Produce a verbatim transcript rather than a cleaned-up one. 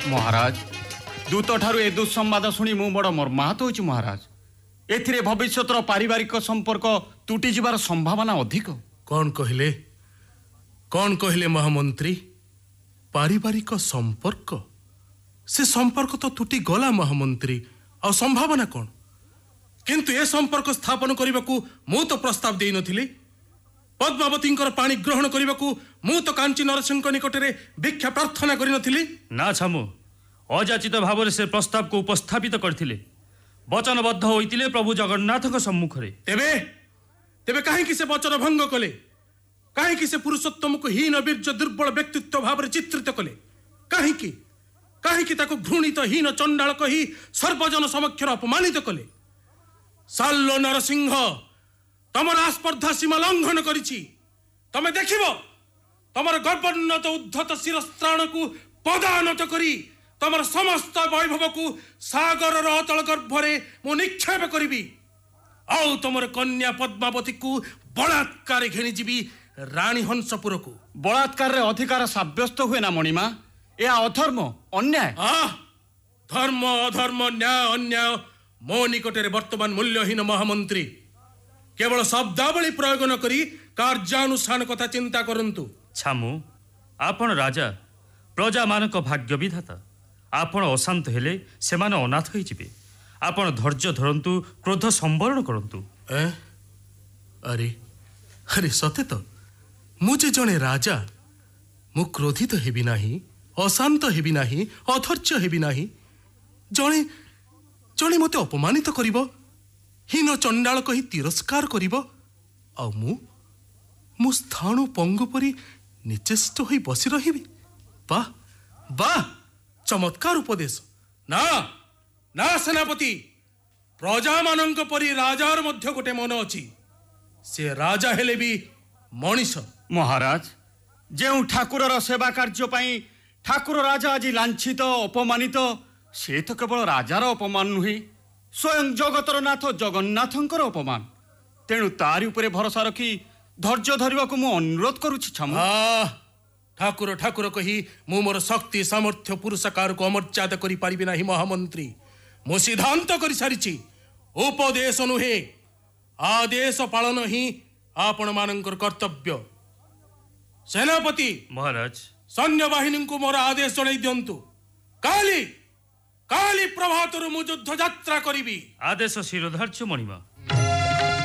महाराज दूत ठारू ए दुस्संवाद शुणी मु बड़ मर्माहत होइछि महाराज। एथिरे भविष्यतर पारिवारिक संपर्क तुटी जिबार संभावना अधिक। कौन कहले कौन कहले महामंत्री? पारिवारिक संपर्क से संपर्क तो तुटी गला महामंत्री। आ संभावना कौन? किंतु ए संपर्क स्थापन करने को मु तो प्रस्ताव दे नथिली। पद्मावती पानी ग्रहण करने को मु तो कांची नरसिंह निकटरे भिक्षा प्रार्थना करि नथिली। ना छामु अजाचित भाव से प्रस्ताव को उपस्थापित करथिले, वचनबद्ध होइतिले प्रभु जगन्नाथ सम्मुख रे। तेबे तेबे काहे से वचन भंग कले? काहे से पुरुषोत्तम को हीन वीर्य दुर्बल व्यक्तित्व भाव चित्रित कले? काहे काहे ताको घृणित हीन चंडाल कही सर्वजन समक्ष अपमानित कले? साल्लो नरसिंह तमर आस्पर्धा सीमा लंघन करिछि। तमे देखिबो तमर गर्वोन्नत उद्धत शिरस्त्राण को पदानत करी तमर समस्त वैभव को सागर अतल गर्भरे मु निक्षेप करिबी। आउ तमर कन्या पद्मावती को बलात्कार घेनी जीवी रानी हंसपुर को। बलात्कार रे अधिकार साब्यस्त हुए ना मणिमा? या अधर्म अन्याय? हाँ, धर्म अधर्म न्याय अन्याय मो निकटरे वर्तमान मूल्यहीन महामंत्री। केवल शब्दावली प्रयोग न करी कार्यानुष्ठान कथा चिंता करंतु। छामु आपण राजा प्रजा मानक भाग्य विधाता। आपण अशांत हेले सेमाने अनाथ होई जिवे। आपण धैर्य धरंतु, क्रोध संवरण करंतु। ए अरे अरे सते तो मुझे जने राजा मु क्रोधित हेबी नाही, अशांत हेबी नाही, अधैर्य हेबी नाही। जने जने मते अपमानित करिवो, हीन चंडाल कही तिरस्कार करिवो, आ मु मु स्थाणु पंगु परी निचेष्ट होई बसी रहिबी। वाह वाह, चमत्कार उपदेश। ना ना सेनापति, प्रजा मानक परी राजार मध्य गोटे मन अछि। से राजा हेले भी मनीष। महाराज जेउ ठाकुरर सेवा कार्य पाई ठाकुर राजा आज लांछित अपमानित, से तो केवल राजार अपमान नुहे, स्वयं जगतर नाथ जगन्नाथंकर अपमान। तेणु तारी उपरे भरोसा रखी धैर्य धरिबा को मु अनुरोध करूछि। छामु ठाकुर ठाकुर कही मु मोर शक्ति सामर्थ्य पुरुषकार को अमर्यादा करि पारिबे नाही महामंत्री। मु सिद्धांत करि सारिछि, उपदेश नुहे आदेश पालन ही आपण मानकर कर्तव्य। सेनापति महाराज सैन्य बाहिनी को मोर आदेश जणाई दियंतु। काली काली प्रभातरु मु युद्ध यात्रा करिबी। आदेश शिरोधार्य मणिमा।